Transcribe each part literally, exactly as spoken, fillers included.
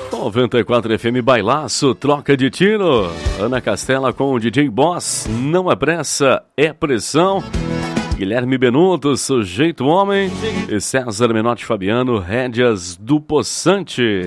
noventa e quatro F M Bailaço, troca de tiro. Ana Castela com o D J Boss, não é pressa, é pressão. Guilherme Benuto, Sujeito Homem. E César Menotti Fabiano, Rédeas do Poçante.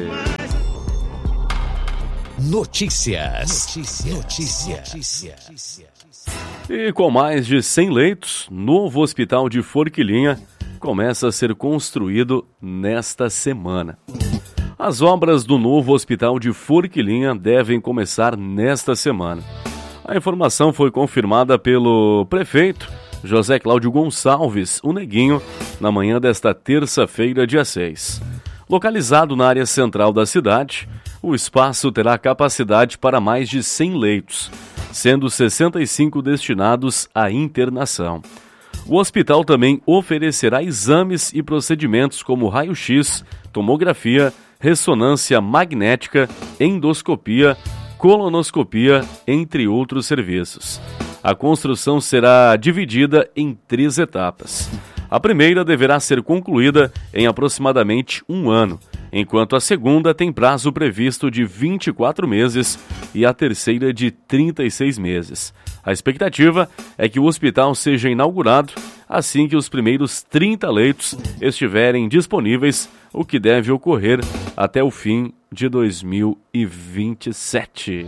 Notícias. Notícias. Notícias. Notícias. E com mais de cem leitos, novo hospital de Forquilinha começa a ser construído nesta semana. As obras do novo hospital de Forquilinha devem começar nesta semana. A informação foi confirmada pelo prefeito José Cláudio Gonçalves, o Neguinho, na manhã desta terça-feira, dia seis. Localizado na área central da cidade, o espaço terá capacidade para mais de cem leitos, sendo sessenta e cinco destinados à internação. O hospital também oferecerá exames e procedimentos como raio-x, tomografia, ressonância magnética, endoscopia, colonoscopia, entre outros serviços. A construção será dividida em três etapas. A primeira deverá ser concluída em aproximadamente um ano, enquanto a segunda tem prazo previsto de vinte e quatro meses e a terceira de trinta e seis meses. A expectativa é que o hospital seja inaugurado assim que os primeiros trinta leitos estiverem disponíveis, o que deve ocorrer até o fim de dois mil e vinte e sete.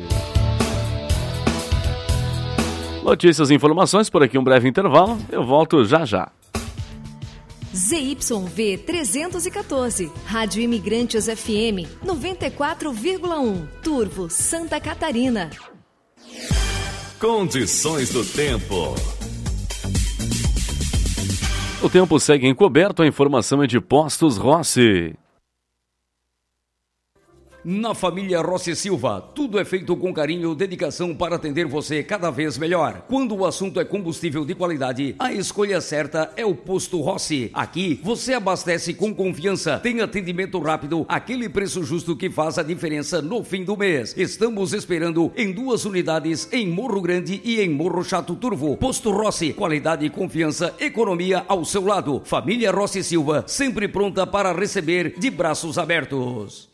Notícias e informações, por aqui um breve intervalo, eu volto já já. Z Y V trezentos e quatorze, Rádio Imigrantes F M noventa e quatro vírgula um, Turvo, Santa Catarina. Condições do tempo. O tempo segue encoberto, a informação é de Postos Rossi. Na família Rossi Silva, tudo é feito com carinho e dedicação para atender você cada vez melhor. Quando o assunto é combustível de qualidade, a escolha certa é o Posto Rossi. Aqui, você abastece com confiança, tem atendimento rápido, aquele preço justo que faz a diferença no fim do mês. Estamos esperando em duas unidades, em Morro Grande e em Morro Chato Turvo. Posto Rossi, qualidade, confiança, economia ao seu lado. Família Rossi Silva, sempre pronta para receber de braços abertos.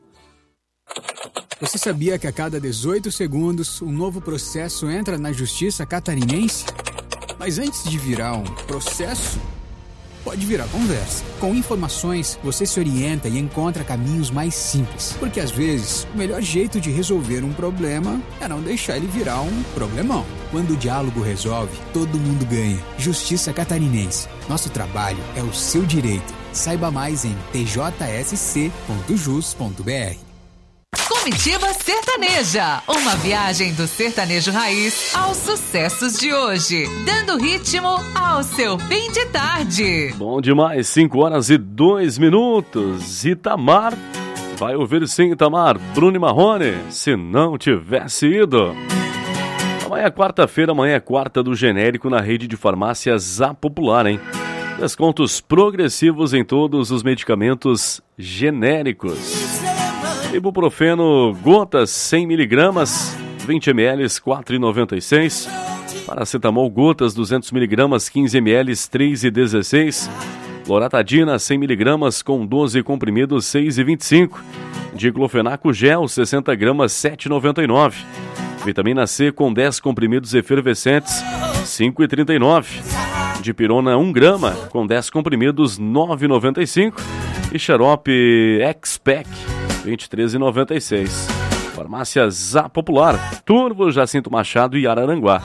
Você sabia que a cada dezoito segundos um novo processo entra na Justiça Catarinense? Mas antes de virar um processo, pode virar conversa. Com informações, você se orienta e encontra caminhos mais simples. Porque às vezes, o melhor jeito de resolver um problema é não deixar ele virar um problemão. Quando o diálogo resolve, todo mundo ganha. Justiça Catarinense. Nosso trabalho é o seu direito. Saiba mais em t j s c ponto jus ponto b r. Comitiva Sertaneja, uma viagem do sertanejo raiz aos sucessos de hoje, dando ritmo ao seu fim de tarde. Bom demais, cinco horas e dois minutos. Itamar, vai ouvir sim, Itamar, Bruno e Marrone, se não tivesse ido. Amanhã é quarta-feira, amanhã é quarta do genérico na rede de farmácias A Popular, hein? Descontos progressivos em todos os medicamentos genéricos. Ibuprofeno gotas cem miligramas, vinte mililitros, quatro reais e noventa e seis centavos. Paracetamol gotas duzentos miligramas, quinze mililitros, três reais e dezesseis centavos. Loratadina cem miligramas com doze comprimidos, seis reais e vinte e cinco centavos. Diclofenaco gel sessenta gramas, sete reais e noventa e nove centavos. Vitamina C com dez comprimidos efervescentes, cinco reais e trinta e nove centavos. Dipirona um grama com dez comprimidos, nove reais e noventa e cinco centavos. E xarope X-Pack vinte e três reais e noventa e seis centavos. Farmácia Zá Popular, Turvo, Jacinto Machado e Araranguá.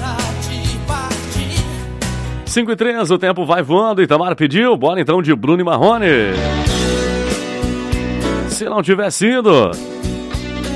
cinco e três, o tempo vai voando, Itamar pediu, bora então de Bruno e Marrone. Se não tivesse ido,